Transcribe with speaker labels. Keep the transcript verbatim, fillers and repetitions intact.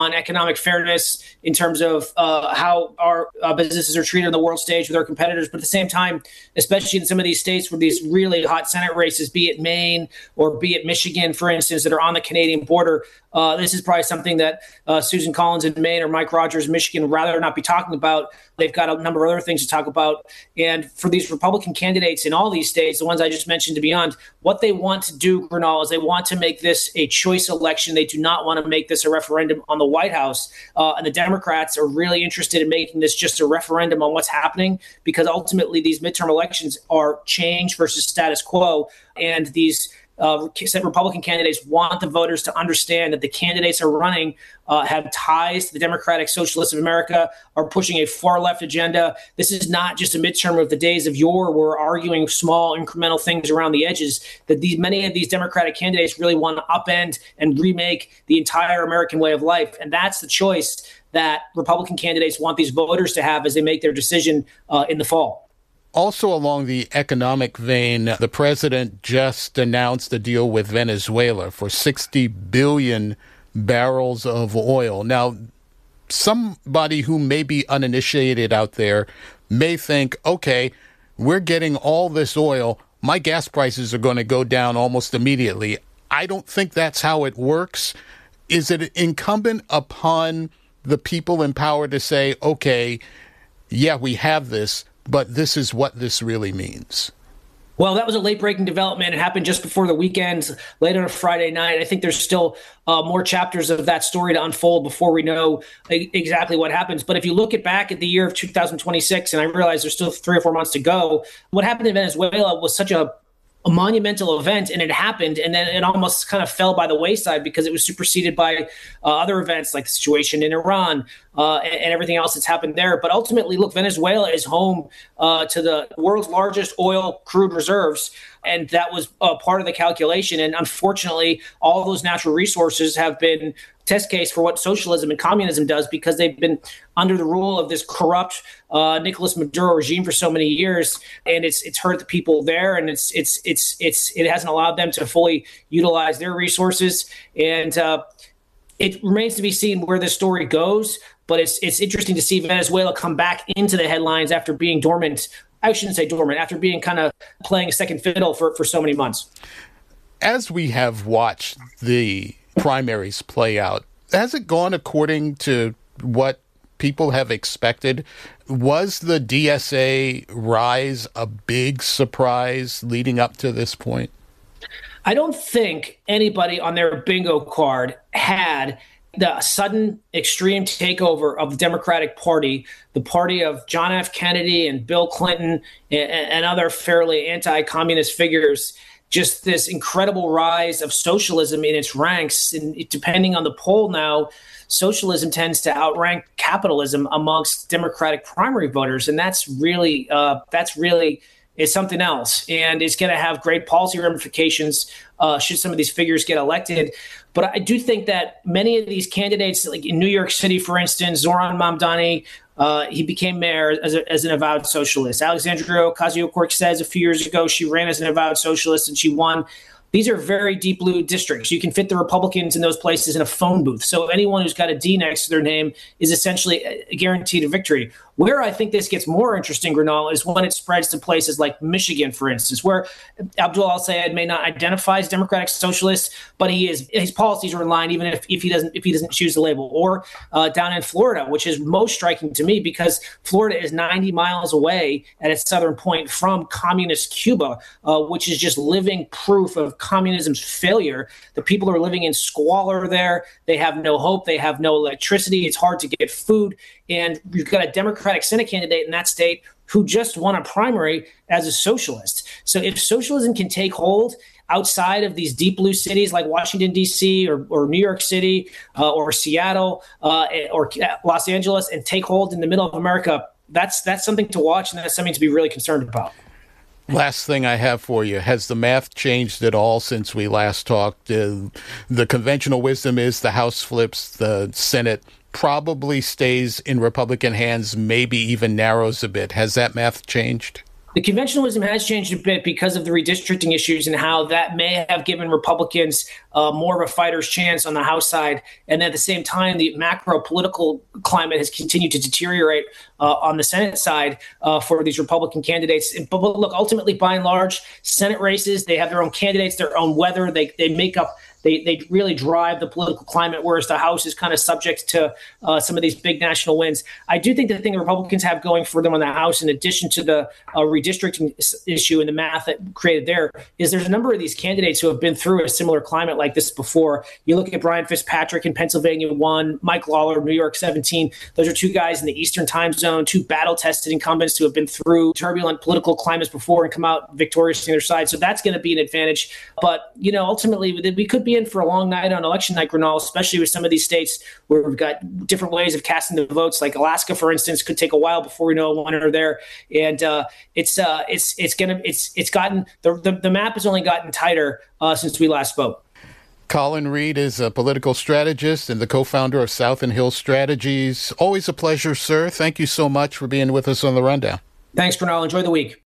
Speaker 1: on economic fairness in terms of uh, how our uh, businesses are treated on the world stage with our competitors. But at the same time, especially in some of these states where these really hot Senate races, be it Maine or be it Michigan, for instance, that are on the Canadian border, uh, this is probably something that uh, Susan Collins in Maine or Mike Rogers in Michigan would rather not be talking about. They've got a number of other things to talk about. And for these Republican candidates in all these states, the ones I just mentioned to beyond, what they want to do, Gernal, is they want to make this a choice election. They do not want to make this a referendum on the White House. Uh, and the Democrats are really interested in making this just a referendum on what's happening, because ultimately these midterm elections are change versus status quo. And these Uh, Republican candidates want the voters to understand that the candidates are running uh, have ties to the Democratic Socialists of America, are pushing a far left agenda. This is not just a midterm of the days of yore where we're arguing small incremental things around the edges. That these many of these Democratic candidates really want to upend and remake the entire American way of life. And that's the choice that Republican candidates want these voters to have as they make their decision uh, in the fall.
Speaker 2: Also along the economic vein, the president just announced a deal with Venezuela for sixty billion barrels of oil. Now, somebody who may be uninitiated out there may think, okay, we're getting all this oil. My gas prices are going to go down almost immediately. I don't think that's how it works. Is it incumbent upon the people in power to say, okay, yeah, we have this, but this is what this really means?
Speaker 1: Well, that was a late-breaking development. It happened just before the weekend, late on a Friday night. I think there's still uh, more chapters of that story to unfold before we know exactly what happens. But if you look at back at the year of two thousand twenty-six, and I realize there's still three or four months to go, what happened in Venezuela was such a a monumental event, and it happened, and then it almost kind of fell by the wayside because it was superseded by uh, other events like the situation in Iran uh, and, and everything else that's happened there. But ultimately, look, Venezuela is home uh, to the world's largest oil crude reserves, and that was uh, part of the calculation. And unfortunately, all those natural resources have been test case for what socialism and communism does, because they've been under the rule of this corrupt uh, Nicolas Maduro regime for so many years, and it's it's hurt the people there, and it's it's it's it's it hasn't allowed them to fully utilize their resources, and uh, it remains to be seen where this story goes. But it's it's interesting to see Venezuela come back into the headlines after being dormant. I shouldn't say dormant, after being kind of playing second fiddle for, for so many months.
Speaker 2: As we have watched the primaries play out, has it gone according to what people have expected? Was the D S A rise a big surprise leading up to this point?
Speaker 1: I don't think anybody on their bingo card had the sudden extreme takeover of the Democratic Party, the party of John F. Kennedy and Bill Clinton and, and other fairly anti-communist figures. Just this incredible rise of socialism in its ranks. And depending on the poll now, socialism tends to outrank capitalism amongst Democratic primary voters. And that's really, uh, that's really is something else. And it's going to have great policy ramifications uh, should some of these figures get elected. But I do think that many of these candidates, like in New York City, for instance, Zoran Mamdani, Uh, he became mayor as, a, as an avowed socialist. Alexandria Ocasio-Cortez, a few years ago, she ran as an avowed socialist and she won. These are very deep blue districts. You can fit the Republicans in those places in a phone booth. So anyone who's got a D next to their name is essentially guaranteed a victory. Where I think this gets more interesting, Gernal, is when it spreads to places like Michigan, for instance, where Abdul al-Sayed may not identify as Democratic Socialist, but he is his policies are in line, even if, if he doesn't if he doesn't choose the label. Or uh, down in Florida, which is most striking to me because Florida is ninety miles away at its southern point from communist Cuba, uh, which is just living proof of communism's failure. The people are living in squalor there. They have no hope. They have no electricity. It's hard to get food. And you've got a Democratic Senate candidate in that state who just won a primary as a socialist. So if socialism can take hold outside of these deep blue cities like Washington, D C or, or New York City uh, or Seattle uh, or Los Angeles and take hold in the middle of America, that's that's something to watch, and that's something to be really concerned about.
Speaker 2: Last thing I have for you, has the math changed at all since we last talked? Uh, the conventional wisdom is the House flips, the Senate probably stays in Republican hands, maybe even narrows a bit. Has that math changed?
Speaker 1: The conventionalism has changed a bit because of the redistricting issues and how that may have given Republicans uh, more of a fighter's chance on the House side. And at the same time, the macro political climate has continued to deteriorate uh, on the Senate side uh, for these Republican candidates. But, but look, ultimately, by and large, Senate races, they have their own candidates, their own weather. They, they make up They they really drive the political climate, whereas the House is kind of subject to uh, some of these big national wins. I do think the thing the Republicans have going for them on the House, in addition to the uh, redistricting issue and the math that created there, is there's a number of these candidates who have been through a similar climate like this before. You look at Brian Fitzpatrick in Pennsylvania one, Mike Lawler, New York seventeen. Those are two guys in the Eastern time zone, two battle-tested incumbents who have been through turbulent political climates before and come out victorious on their side. So that's going to be an advantage. But, you know, ultimately, we could be in for a long night on election night, Gernal, especially with some of these states where we've got different ways of casting the votes. Like Alaska, for instance, could take a while before we know one or there. And uh, it's uh, it's it's gonna it's it's gotten the the, the map has only gotten tighter uh, since we last spoke.
Speaker 2: Colin Reed is a political strategist and the co-founder of South and Hill Strategies. Always a pleasure, sir. Thank you so much for being with us on The Rundown.
Speaker 1: Thanks, Gernal. Enjoy the week.